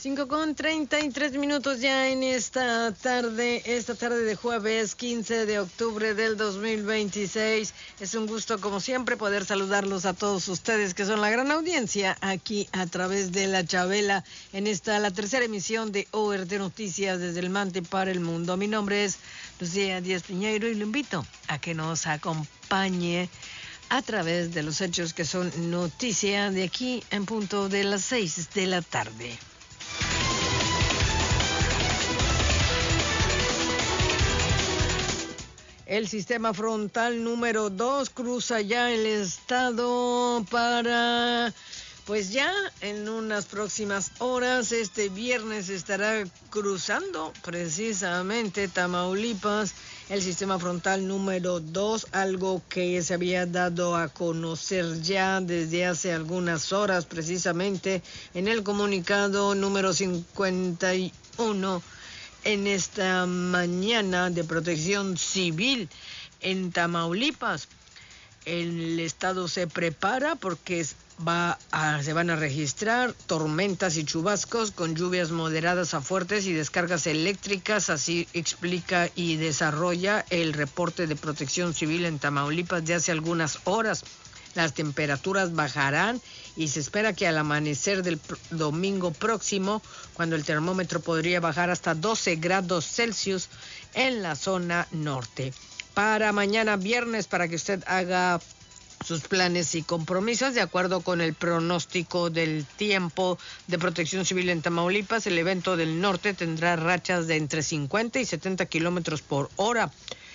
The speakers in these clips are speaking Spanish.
5:33 ya en esta tarde de jueves 15 de octubre del 2026. Es un gusto, como siempre, poder saludarlos a todos ustedes, que son la gran audiencia aquí a través de La Chabela, en la tercera emisión de ORT Noticias desde el Mante para el Mundo. Mi nombre es Lucía Díaz Piñeiro y lo invito a que nos acompañe a través de los hechos que son noticia de aquí en punto de las 6 de la tarde. El sistema frontal número 2 cruza ya el estado para, pues ya en unas próximas horas, este viernes estará cruzando precisamente Tamaulipas, el sistema frontal número 2, algo que se había dado a conocer ya desde hace algunas horas, precisamente en el comunicado número 51 en esta mañana de Protección Civil en Tamaulipas. El estado se prepara porque se van a registrar tormentas y chubascos con lluvias moderadas a fuertes y descargas eléctricas. Así explica y desarrolla el reporte de Protección Civil en Tamaulipas de hace algunas horas. Las temperaturas bajarán y se espera que al amanecer del domingo próximo, cuando el termómetro podría bajar hasta 12 grados Celsius en la zona norte. Para mañana viernes, para que usted haga sus planes y compromisos, de acuerdo con el pronóstico del tiempo de Protección Civil en Tamaulipas, el evento del norte tendrá rachas de entre 50 y 70 kilómetros por hora,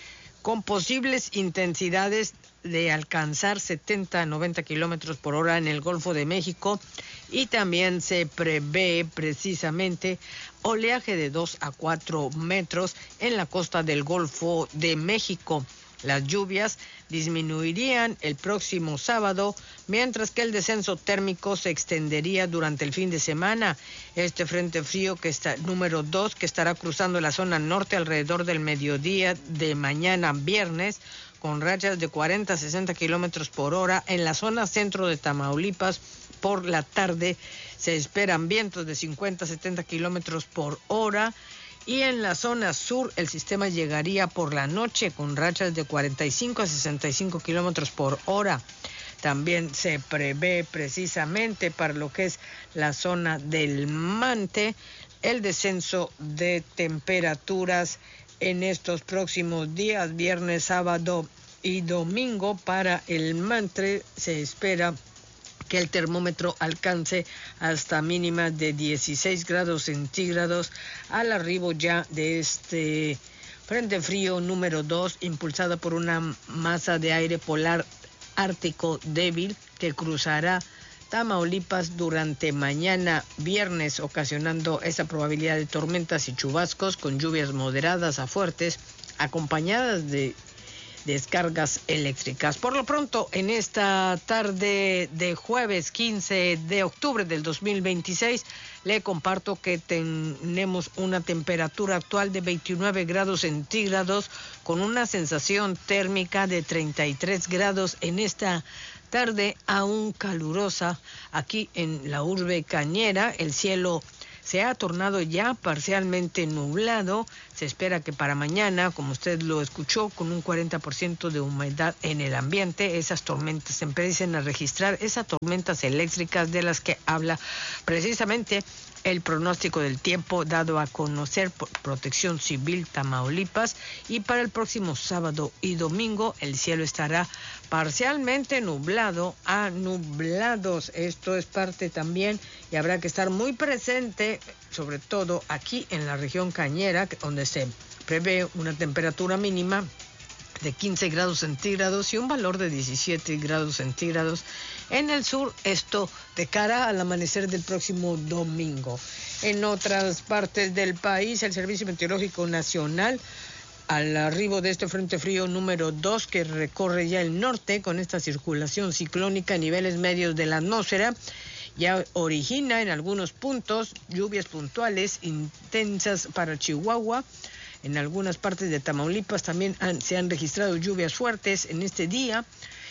con posibles intensidades de alcanzar 70 a 90 kilómetros por hora en el Golfo de México, y también se prevé precisamente oleaje de 2 a 4 metros en la costa del Golfo de México. Las lluvias disminuirían el próximo sábado, mientras que el descenso térmico se extendería durante el fin de semana. Este frente frío número 2, que estará cruzando la zona norte alrededor del mediodía de mañana viernes, con rachas de 40 a 60 kilómetros por hora. En la zona centro de Tamaulipas, por la tarde, se esperan vientos de 50 a 70 kilómetros por hora. Y en la zona sur, el sistema llegaría por la noche con rachas de 45 a 65 kilómetros por hora. También se prevé precisamente para lo que es la zona del Mante, el descenso de temperaturas en estos próximos días, viernes, sábado y domingo. Para el Mante se espera que el termómetro alcance hasta mínimas de 16 grados centígrados al arribo ya de este frente frío número 2, impulsada por una masa de aire polar ártico débil que cruzará Tamaulipas durante mañana viernes, ocasionando esa probabilidad de tormentas y chubascos con lluvias moderadas a fuertes, acompañadas de descargas eléctricas. Por lo pronto, en esta tarde de jueves 15 de octubre del 2026, le comparto que tenemos una temperatura actual de 29 grados centígrados con una sensación térmica de 33 grados en esta tarde aún calurosa aquí en la urbe cañera. El cielo se ha tornado ya parcialmente nublado. Se espera que para mañana, como usted lo escuchó, con un 40% de humedad en el ambiente, esas tormentas se empiecen a registrar, esas tormentas eléctricas de las que habla precisamente el pronóstico del tiempo dado a conocer por Protección Civil Tamaulipas. Y para el próximo sábado y domingo el cielo estará parcialmente nublado a nublados. Esto es parte también, y habrá que estar muy presente, sobre todo aquí en la región cañera, donde se prevé una temperatura mínima de 15 grados centígrados y un valor de 17 grados centígrados en el sur, esto de cara al amanecer del próximo domingo. En otras partes del país, el Servicio Meteorológico Nacional, al arribo de este frente frío número 2 que recorre ya el norte con esta circulación ciclónica a niveles medios de la atmósfera, ya origina en algunos puntos lluvias puntuales intensas para Chihuahua. En algunas partes de Tamaulipas también se han registrado lluvias fuertes en este día,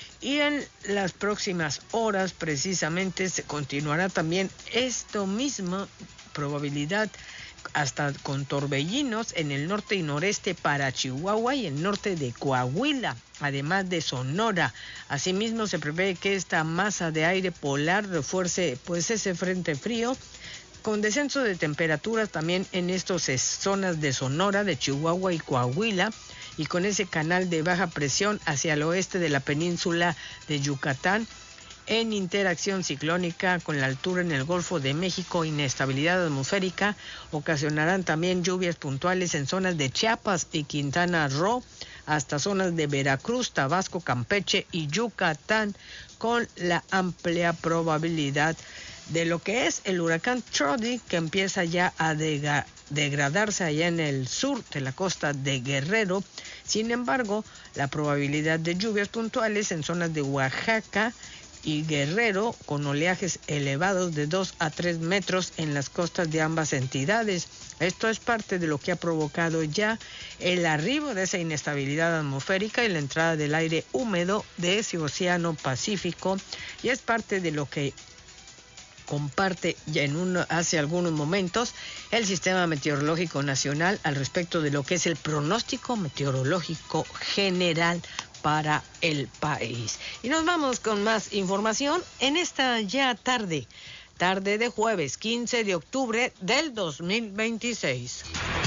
y en las próximas horas precisamente se continuará también esto mismo probabilidad hasta con torbellinos en el norte y noreste para Chihuahua y el norte de Coahuila, además de Sonora. Asimismo, se prevé que esta masa de aire polar refuerce pues ese frente frío, con descenso de temperaturas también en estas zonas de Sonora, de Chihuahua y Coahuila, y con ese canal de baja presión hacia el oeste de la península de Yucatán, en interacción ciclónica con la altura en el Golfo de México, inestabilidad atmosférica, ocasionarán también lluvias puntuales en zonas de Chiapas y Quintana Roo, hasta zonas de Veracruz, Tabasco, Campeche y Yucatán, con la amplia probabilidad de lo que es el huracán Trody, que empieza ya a degradarse allá en el sur de la costa de Guerrero. Sin embargo, la probabilidad de lluvias puntuales en zonas de Oaxaca y Guerrero, con oleajes elevados de 2 a 3 metros en las costas de ambas entidades. Esto es parte de lo que ha provocado ya el arribo de esa inestabilidad atmosférica y la entrada del aire húmedo de ese océano Pacífico, y es parte de lo que comparte ya hace algunos momentos el Sistema Meteorológico Nacional al respecto de lo que es el pronóstico meteorológico general para el país. Y nos vamos con más información en esta ya tarde de jueves 15 de octubre del 2026.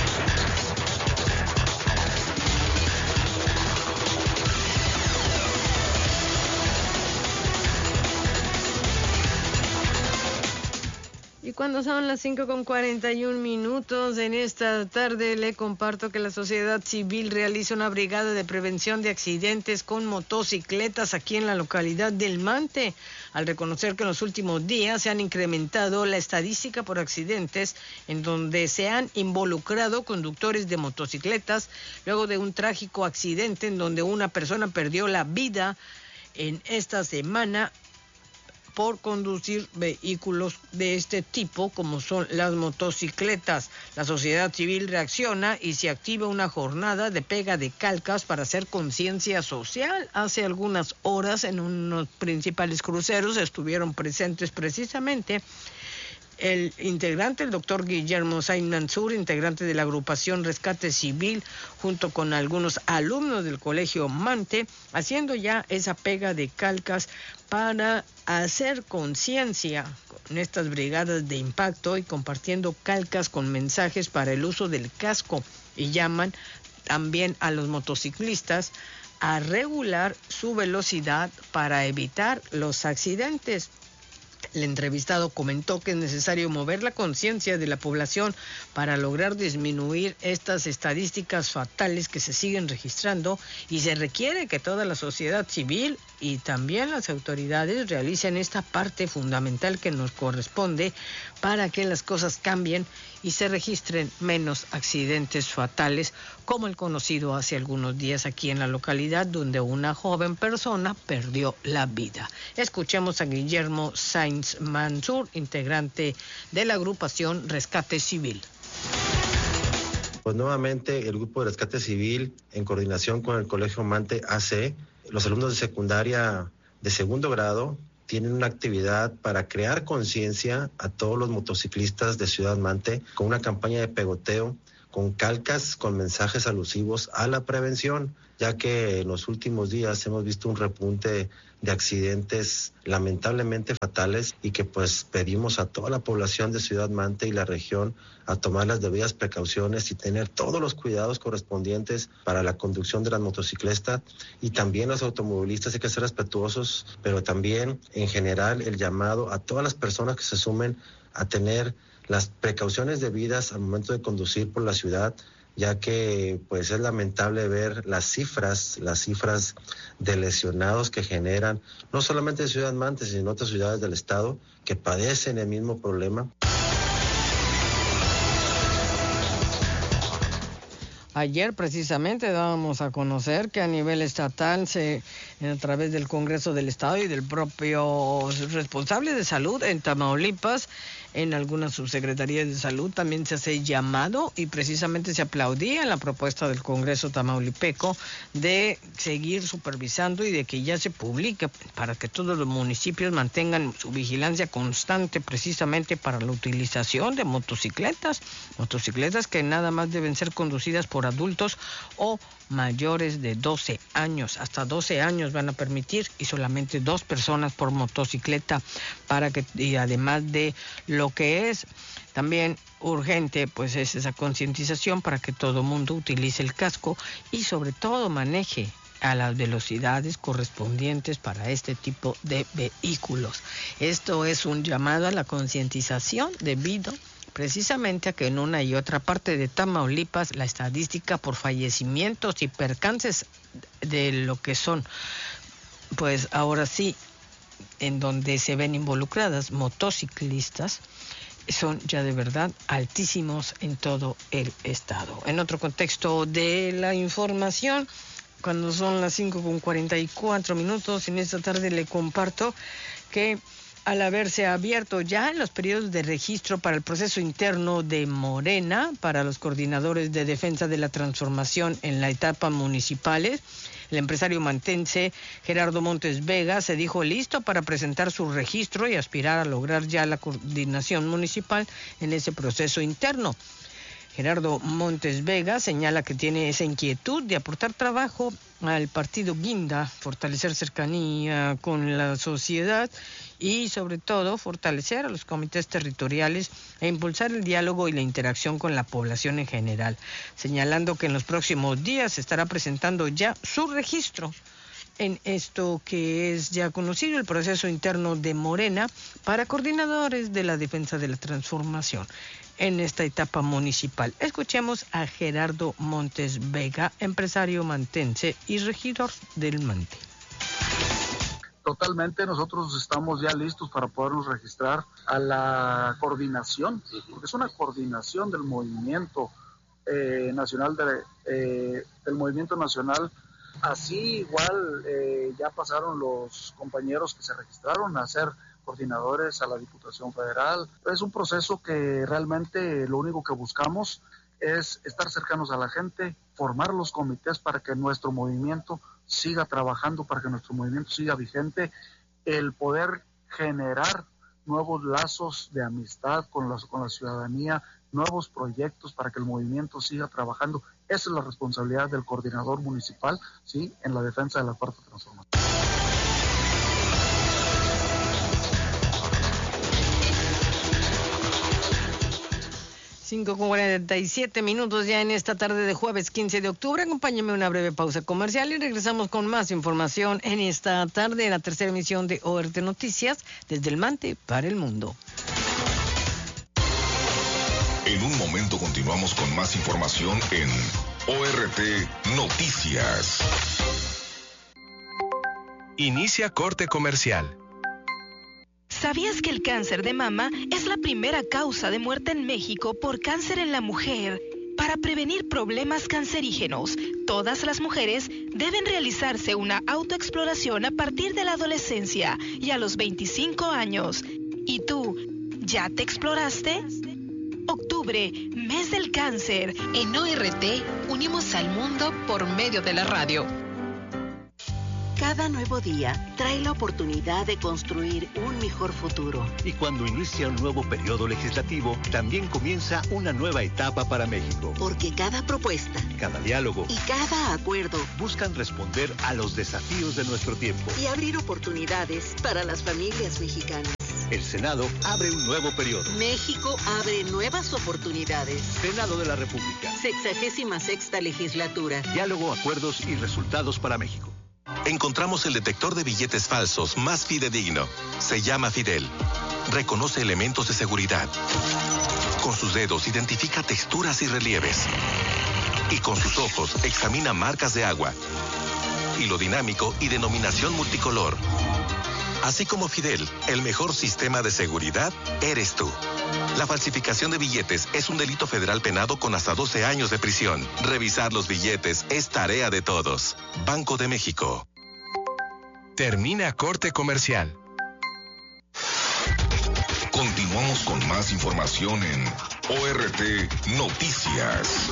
Y cuando son las 5:41 en esta tarde, le comparto que la sociedad civil realiza una brigada de prevención de accidentes con motocicletas aquí en la localidad del Mante, al reconocer que en los últimos días se han incrementado la estadística por accidentes en donde se han involucrado conductores de motocicletas, luego de un trágico accidente en donde una persona perdió la vida en esta semana por conducir vehículos de este tipo, como son las motocicletas. La sociedad civil reacciona y se activa una jornada de pega de calcas para hacer conciencia social. Hace algunas horas en unos principales cruceros estuvieron presentes precisamente el integrante, el doctor Guillermo Sainz Mansur, integrante de la agrupación Rescate Civil, junto con algunos alumnos del Colegio Mante, haciendo ya esa pega de calcas para hacer conciencia con estas brigadas de impacto y compartiendo calcas con mensajes para el uso del casco, y llaman también a los motociclistas a regular su velocidad para evitar los accidentes. El entrevistado comentó que es necesario mover la conciencia de la población para lograr disminuir estas estadísticas fatales que se siguen registrando, y se requiere que toda la sociedad civil y también las autoridades realicen esta parte fundamental que nos corresponde para que las cosas cambien y se registren menos accidentes fatales, como el conocido hace algunos días aquí en la localidad, donde una joven persona perdió la vida. Escuchemos a Guillermo Sainz Mansur, integrante de la agrupación Rescate Civil. Pues nuevamente el grupo de Rescate Civil, en coordinación con el Colegio Mante AC, los alumnos de secundaria de segundo grado, tienen una actividad para crear conciencia a todos los motociclistas de Ciudad Mante con una campaña de pegoteo con calcas con mensajes alusivos a la prevención, ya que en los últimos días hemos visto un repunte de accidentes lamentablemente fatales, y que pues pedimos a toda la población de Ciudad Mante y la región a tomar las debidas precauciones y tener todos los cuidados correspondientes para la conducción de las motocicletas, y también los automovilistas hay que ser respetuosos, pero también en general el llamado a todas las personas que se sumen a tener las precauciones debidas al momento de conducir por la ciudad, ya que pues es lamentable ver las cifras de lesionados que generan, no solamente en Ciudad Mante, sino en otras ciudades del estado que padecen el mismo problema. Ayer precisamente dábamos a conocer que a nivel estatal, a través del Congreso del Estado y del propio responsable de salud en Tamaulipas, en algunas subsecretarías de salud. También se hace llamado y precisamente se aplaudía la propuesta del Congreso tamaulipeco de seguir supervisando y de que ya se publique para que todos los municipios mantengan su vigilancia constante precisamente para la utilización de motocicletas que nada más deben ser conducidas por adultos o mayores de 12 años. Hasta 12 años van a permitir y solamente 2 personas por motocicleta y además de lo que es también urgente, pues es esa concientización para que todo mundo utilice el casco y sobre todo maneje a las velocidades correspondientes para este tipo de vehículos. Esto es un llamado a la concientización debido precisamente a que en una y otra parte de Tamaulipas la estadística por fallecimientos y percances de lo que son, pues ahora sí, en donde se ven involucradas motociclistas, son ya de verdad altísimos en todo el estado. En otro contexto de la información, cuando son las 5:44, en esta tarde le comparto que al haberse abierto ya en los periodos de registro para el proceso interno de Morena, para los coordinadores de defensa de la transformación en la etapa municipales, el empresario mantense Gerardo Montes Vega se dijo listo para presentar su registro y aspirar a lograr ya la coordinación municipal en ese proceso interno. Gerardo Montes Vega señala que tiene esa inquietud de aportar trabajo al partido Guinda, fortalecer cercanía con la sociedad y sobre todo fortalecer a los comités territoriales e impulsar el diálogo y la interacción con la población en general, señalando que en los próximos días se estará presentando ya su registro en esto que es ya conocido, el proceso interno de Morena para coordinadores de la defensa de la transformación en esta etapa municipal. Escuchemos a Gerardo Montes Vega, empresario mantense y regidor del Mante. Totalmente, nosotros estamos ya listos para podernos registrar a la coordinación, porque es una coordinación del movimiento nacional, del movimiento nacional. Así igual ya pasaron los compañeros que se registraron a ser coordinadores a la Diputación Federal. Es un proceso que realmente lo único que buscamos es estar cercanos a la gente, formar los comités para que nuestro movimiento siga trabajando, para que nuestro movimiento siga vigente, el poder generar nuevos lazos de amistad con la ciudadanía, nuevos proyectos para que el movimiento siga trabajando. Esa es la responsabilidad del coordinador municipal, ¿sí?, en la defensa de la Cuarta Transformación. 5:47 ya en esta tarde de jueves 15 de octubre. Acompáñame a una breve pausa comercial y regresamos con más información en esta tarde en la tercera emisión de ORT Noticias, desde el Mante para el mundo. En un momento continuamos con más información en ORT Noticias. Inicia corte comercial. ¿Sabías que el cáncer de mama es la primera causa de muerte en México por cáncer en la mujer? Para prevenir problemas cancerígenos, todas las mujeres deben realizarse una autoexploración a partir de la adolescencia y a los 25 años. ¿Y tú, ya te exploraste? Octubre, mes del cáncer. En ORT unimos al mundo por medio de la radio. Cada nuevo día trae la oportunidad de construir un mejor futuro. Y cuando inicia un nuevo periodo legislativo, también comienza una nueva etapa para México. Porque cada propuesta, cada diálogo y cada acuerdo buscan responder a los desafíos de nuestro tiempo y abrir oportunidades para las familias mexicanas. El Senado abre un nuevo periodo. México abre nuevas oportunidades. Senado de la República. 66ª legislatura. Diálogo, acuerdos y resultados para México. Encontramos el detector de billetes falsos más fidedigno. Se llama Fidel. Reconoce elementos de seguridad. Con sus dedos identifica texturas y relieves. Y con sus ojos examina marcas de agua. Hilo dinámico y denominación multicolor. Así como Fidel, el mejor sistema de seguridad eres tú. La falsificación de billetes es un delito federal penado con hasta 12 años de prisión. Revisar los billetes es tarea de todos. Banco de México. Termina corte comercial. Continuamos con más información en ORT Noticias.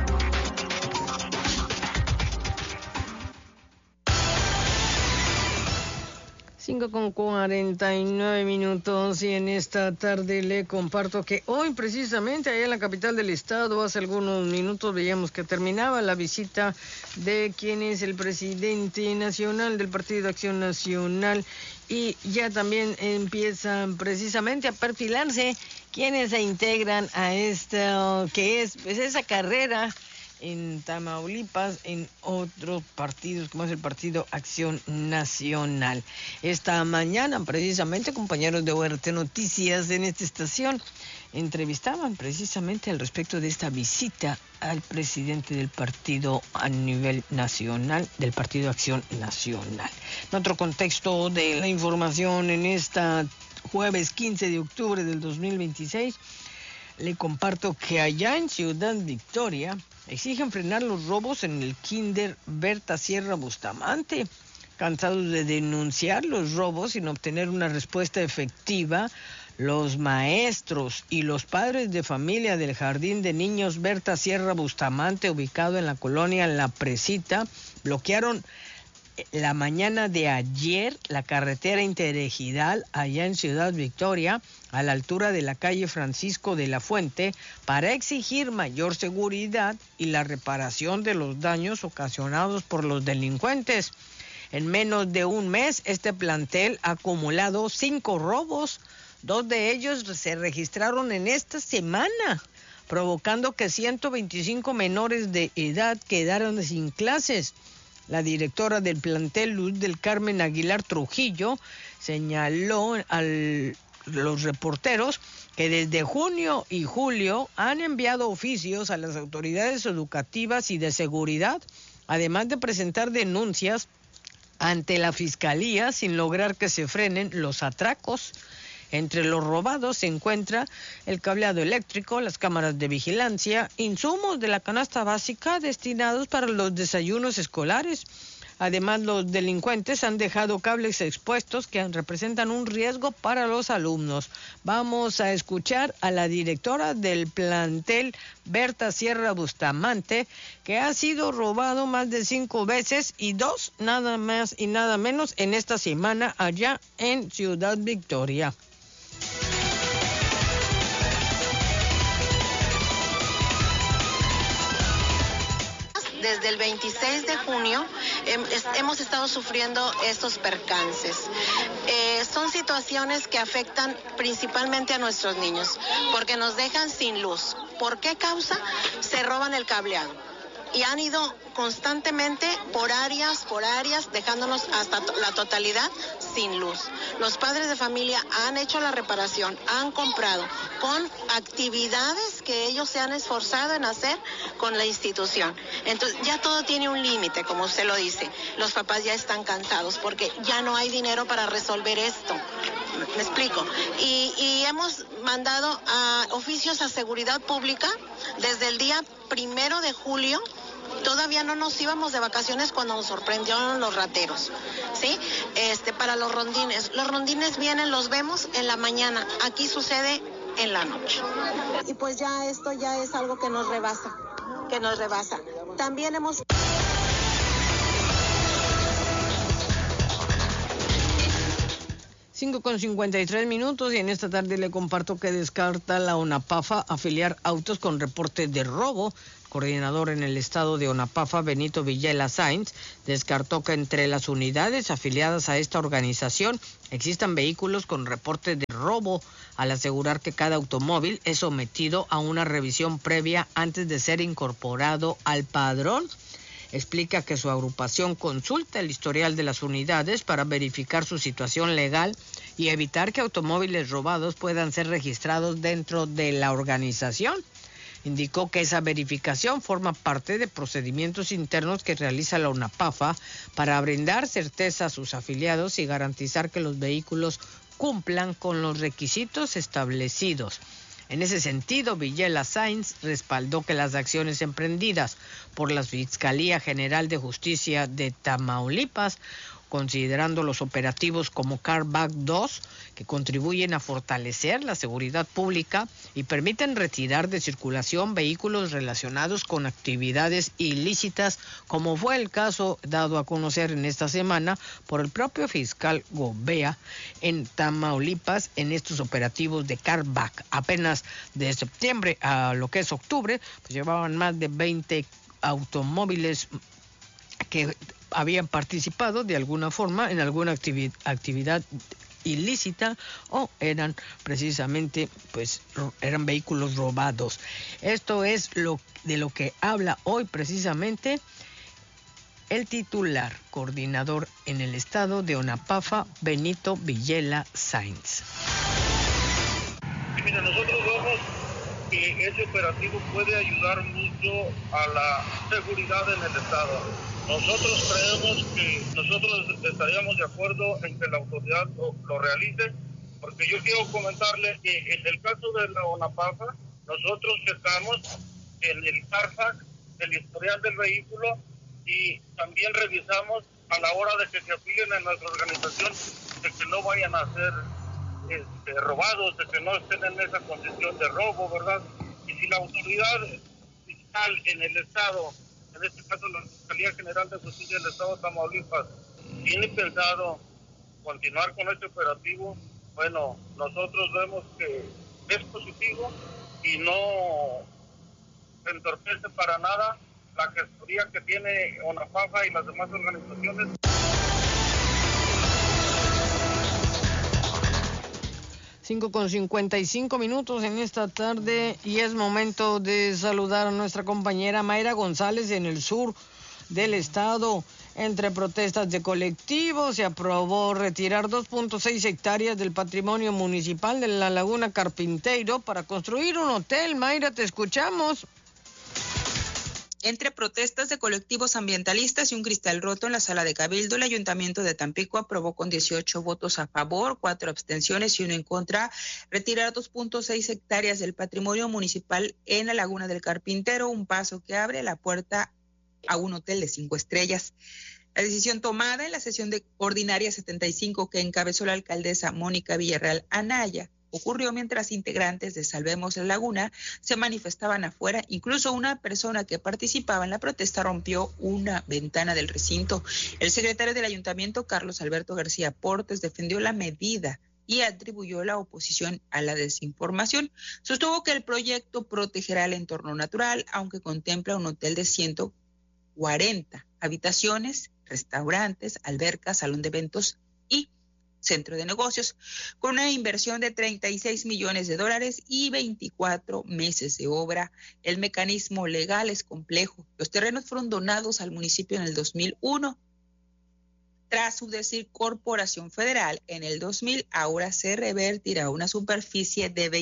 5:49 y en esta tarde le comparto que hoy precisamente allá en la capital del estado, hace algunos minutos veíamos que terminaba la visita de quien es el presidente nacional del Partido Acción Nacional y ya también empiezan precisamente a perfilarse quienes se integran a esta, que es pues esa carrera en Tamaulipas, en otros partidos, como es el Partido Acción Nacional. Esta mañana, precisamente, compañeros de ORT Noticias en esta estación entrevistaban precisamente al respecto de esta visita al presidente del partido a nivel nacional, del Partido Acción Nacional. En otro contexto de la información, en esta jueves 15 de octubre del 2026, le comparto que allá en Ciudad Victoria exigen frenar los robos en el Kinder Berta Sierra Bustamante. Cansados de denunciar los robos sin obtener una respuesta efectiva, los maestros y los padres de familia del Jardín de Niños Berta Sierra Bustamante, ubicado en la colonia La Presita, bloquearon la mañana de ayer la carretera interregional allá en Ciudad Victoria, a la altura de la calle Francisco de la Fuente, para exigir mayor seguridad y la reparación de los daños ocasionados por los delincuentes. En menos de un mes, este plantel ha acumulado 5 robos. 2 de ellos se registraron en esta semana, provocando que 125 menores de edad quedaron sin clases. La directora del plantel, Luz del Carmen Aguilar Trujillo, señaló a los reporteros que desde junio y julio han enviado oficios a las autoridades educativas y de seguridad, además de presentar denuncias ante la Fiscalía sin lograr que se frenen los atracos. Entre los robados se encuentra el cableado eléctrico, las cámaras de vigilancia, insumos de la canasta básica destinados para los desayunos escolares. Además, los delincuentes han dejado cables expuestos que representan un riesgo para los alumnos. Vamos a escuchar a la directora del plantel Berta Sierra Bustamante, que ha sido robado más de 5 veces y 2 nada más y nada menos en esta semana allá en Ciudad Victoria. Desde el 26 de junio hemos estado sufriendo estos percances. Son situaciones que afectan principalmente a nuestros niños, porque nos dejan sin luz. ¿Por qué causa? Se roban el cableado. Y han ido constantemente por áreas, dejándonos hasta la totalidad sin luz. Los padres de familia han hecho la reparación, han comprado con actividades que ellos se han esforzado en hacer con la institución. Entonces ya todo tiene un límite, como usted lo dice. Los papás ya están cansados porque ya no hay dinero para resolver esto. ¿Me explico? Y hemos mandado a oficios a seguridad pública desde el día 1 de julio. Todavía no nos íbamos de vacaciones cuando nos sorprendieron los rateros, ¿sí? Para los rondines. Los rondines vienen, los vemos en la mañana. Aquí sucede en la noche. Y pues ya esto ya es algo que nos rebasa. También hemos... 5:53 y en esta tarde le comparto que descarta la ONAPAFA afiliar autos con reporte de robo. Coordinador en el estado de ONAPAFA, Benito Villela Sainz, descartó que entre las unidades afiliadas a esta organización existan vehículos con reporte de robo, al asegurar que cada automóvil es sometido a una revisión previa antes de ser incorporado al padrón. Explica que su agrupación consulta el historial de las unidades para verificar su situación legal y evitar que automóviles robados puedan ser registrados dentro de la organización. Indicó que esa verificación forma parte de procedimientos internos que realiza la ONAPAFA para brindar certeza a sus afiliados y garantizar que los vehículos cumplan con los requisitos establecidos. En ese sentido, Villela Sainz respaldó que las acciones emprendidas por la Fiscalía General de Justicia de Tamaulipas considerando los operativos como CARBAC 2, que contribuyen a fortalecer la seguridad pública y permiten retirar de circulación vehículos relacionados con actividades ilícitas, como fue el caso dado a conocer en esta semana por el propio fiscal Gobea en Tamaulipas en estos operativos de CARBAC. Apenas de septiembre a lo que es octubre, pues llevaban más de 20 automóviles que habían participado de alguna forma en alguna actividad ilícita o eran precisamente eran vehículos robados. Esto es de lo que habla hoy precisamente el titular coordinador en el estado de Onapafa, Benito Villela Sainz. Mira, nosotros vemos que ese operativo puede ayudar mucho a la seguridad en el estado. Nosotros creemos que nosotros estaríamos de acuerdo en que la autoridad lo realice, porque yo quiero comentarle que en el caso de la Onapafa, nosotros checamos en el CARFAC el historial del vehículo y también revisamos a la hora de que se afilien en nuestra organización de que no vayan a ser robados, de que no estén en esa condición de robo, ¿verdad? Y si la autoridad fiscal en el estado, en este caso la Fiscalía General de Justicia del Estado de Tamaulipas, tiene pensado continuar con este operativo, bueno, nosotros vemos que es positivo y no entorpece para nada la gestoría que tiene Onapafa y las demás organizaciones. Con 55 minutos en esta tarde y es momento de saludar a nuestra compañera Mayra González en el sur del estado. Entre protestas de colectivos se aprobó retirar 2.6 hectáreas del patrimonio municipal de la Laguna Carpinteiro para construir un hotel. Mayra, te escuchamos. Entre protestas de colectivos ambientalistas y un cristal roto en la sala de Cabildo, el Ayuntamiento de Tampico aprobó con 18 votos a favor, 4 abstenciones y 1 en contra, retirar 2.6 hectáreas del patrimonio municipal en la Laguna del Carpintero, un paso que abre la puerta a un hotel de 5 estrellas. La decisión tomada en la sesión de ordinaria 75 que encabezó la alcaldesa Mónica Villarreal Anaya ocurrió mientras integrantes de Salvemos la Laguna se manifestaban afuera. Incluso una persona que participaba en la protesta rompió una ventana del recinto. El secretario del ayuntamiento, Carlos Alberto García Portes, defendió la medida y atribuyó la oposición a la desinformación. Sostuvo que el proyecto protegerá el entorno natural, aunque contempla un hotel de 140 habitaciones, restaurantes, albercas, salón de eventos y centro de negocios, con una inversión de $36 millones y 24 meses de obra. El mecanismo legal es complejo. Los terrenos fueron donados al municipio en el 2001. Tras su desincorporación federal en el 2000, ahora se revertirá una superficie de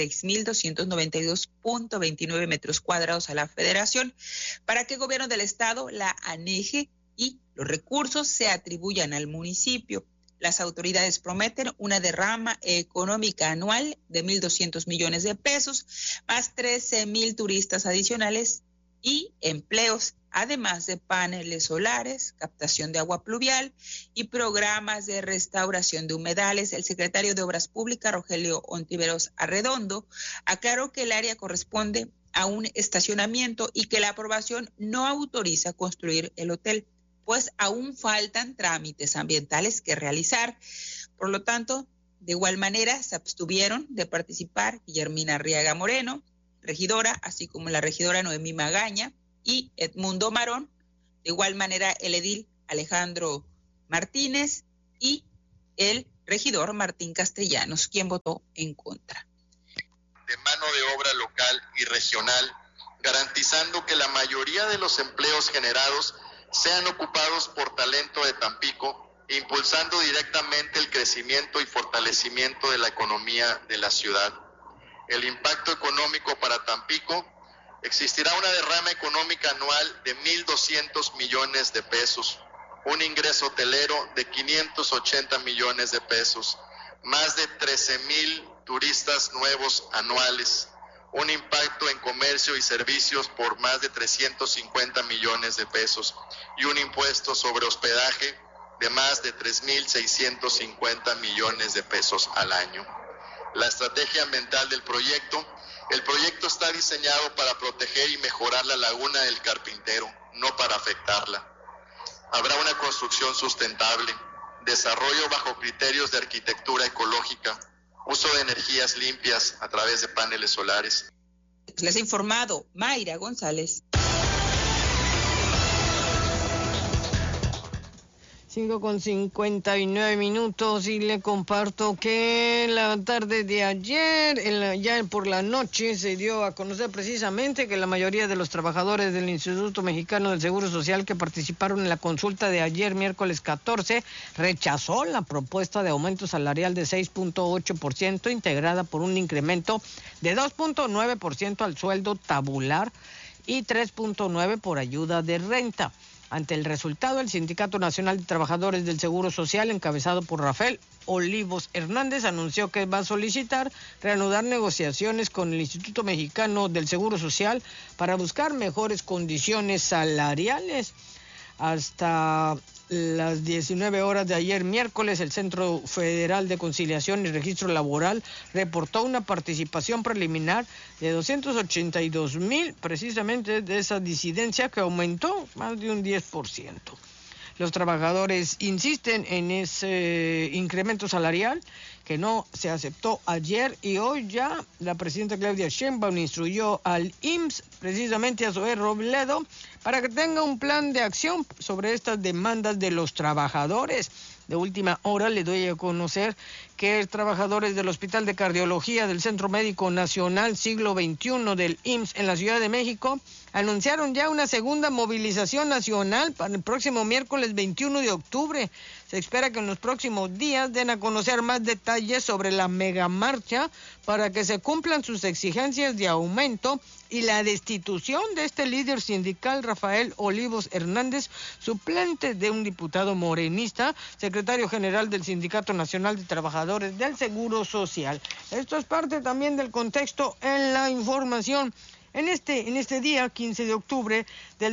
26.292.29 metros cuadrados a la federación para que el gobierno del estado la aneje y los recursos se atribuyan al municipio. Las autoridades prometen una derrama económica anual de 1.200 millones de pesos, más 13,000 turistas adicionales y empleos, además de paneles solares, captación de agua pluvial y programas de restauración de humedales. El secretario de Obras Públicas, Rogelio Ontiveros Arredondo, aclaró que el área corresponde a un estacionamiento y que la aprobación no autoriza construir el hotel, pues aún faltan trámites ambientales que realizar. Por lo tanto, de igual manera se abstuvieron de participar Guillermina Arriaga Moreno, regidora, así como la regidora Noemí Magaña y Edmundo Marón, de igual manera el edil Alejandro Martínez y el regidor Martín Castellanos, quien votó en contra. De mano de obra local y regional, garantizando que la mayoría de los empleos generados sean ocupados por talento de Tampico, impulsando directamente el crecimiento y fortalecimiento de la economía de la ciudad. El impacto económico para Tampico: existirá una derrama económica anual de 1.200 millones de pesos, un ingreso hotelero de 580 millones de pesos, más de 13,000 turistas nuevos anuales, un impacto en comercio y servicios por más de 350 millones de pesos y un impuesto sobre hospedaje de más de 3.650 millones de pesos al año. La estrategia ambiental del proyecto. El proyecto está diseñado para proteger y mejorar la laguna del Carpintero, no para afectarla. Habrá una construcción sustentable, desarrollo bajo criterios de arquitectura ecológica, uso de energías limpias a través de paneles solares. Les ha informado Mayra González. 5:59 y le comparto que la tarde de ayer, ya por la noche, se dio a conocer precisamente que la mayoría de los trabajadores del Instituto Mexicano del Seguro Social que participaron en la consulta de ayer, miércoles 14, rechazó la propuesta de aumento salarial de 6.8%, integrada por un incremento de 2.9% al sueldo tabular y 3.9% por ayuda de renta. Ante el resultado, el Sindicato Nacional de Trabajadores del Seguro Social, encabezado por Rafael Olivos Hernández, anunció que va a solicitar reanudar negociaciones con el Instituto Mexicano del Seguro Social para buscar mejores condiciones salariales. Hasta las 19 horas de ayer miércoles, el Centro Federal de Conciliación y Registro Laboral reportó una participación preliminar de 282,000, precisamente de esa disidencia que aumentó más de un 10%. Los trabajadores insisten en ese incremento salarial que no se aceptó ayer, y hoy ya la presidenta Claudia Sheinbaum instruyó al IMSS, precisamente a Zoé Robledo, para que tenga un plan de acción sobre estas demandas de los trabajadores. De última hora le doy a conocer que trabajadores del Hospital de Cardiología del Centro Médico Nacional Siglo XXI del IMSS en la Ciudad de México anunciaron ya una segunda movilización nacional para el próximo miércoles 21 de octubre. Se espera que en los próximos días den a conocer más detalles sobre la megamarcha para que se cumplan sus exigencias de aumento y la destitución de este líder sindical, Rafael Olivos Hernández, suplente de un diputado morenista, secretario general del Sindicato Nacional de Trabajadores del Seguro Social. Esto es parte también del contexto en la información. En este día, 15 de octubre del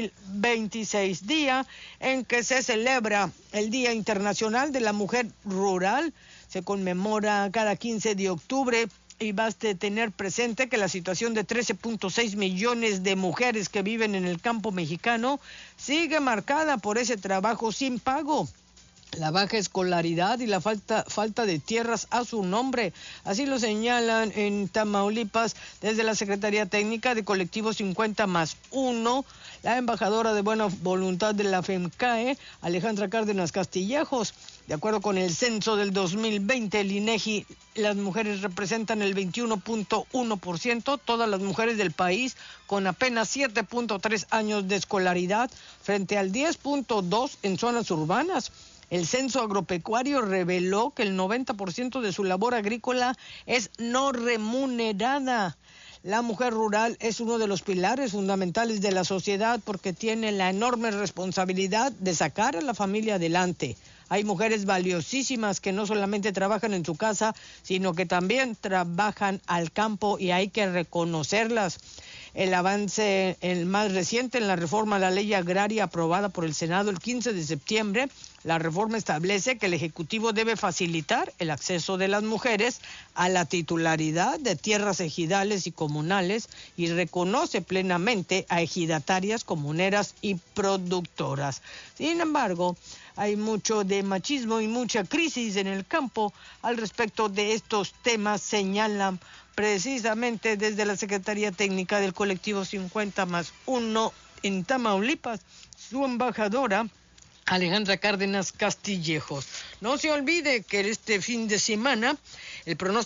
2026, día en que se celebra el Día Internacional de la Mujer Rural, se conmemora cada 15 de octubre y baste tener presente que la situación de 13.6 millones de mujeres que viven en el campo mexicano sigue marcada por ese trabajo sin pago, la baja escolaridad y la falta de tierras a su nombre. Así lo señalan en Tamaulipas desde la Secretaría Técnica de Colectivo 50+1, la embajadora de buena voluntad de la FEMCAE, Alejandra Cárdenas Castillejos. De acuerdo con el censo del 2020, el INEGI, las mujeres representan el 21.1%, todas las mujeres del país con apenas 7.3 años de escolaridad, frente al 10.2 en zonas urbanas. El censo agropecuario reveló que el 90% de su labor agrícola es no remunerada. La mujer rural es uno de los pilares fundamentales de la sociedad porque tiene la enorme responsabilidad de sacar a la familia adelante. Hay mujeres valiosísimas que no solamente trabajan en su casa, sino que también trabajan al campo y hay que reconocerlas. El avance, el más reciente en la reforma a la ley agraria aprobada por el Senado el 15 de septiembre, la reforma establece que el Ejecutivo debe facilitar el acceso de las mujeres a la titularidad de tierras ejidales y comunales y reconoce plenamente a ejidatarias, comuneras y productoras. Sin embargo, hay mucho de machismo y mucha crisis en el campo al respecto de estos temas, señalan precisamente desde la Secretaría Técnica del Colectivo 50+1 en Tamaulipas, su embajadora Alejandra Cárdenas Castillejos. No se olvide que este fin de semana el pronóstico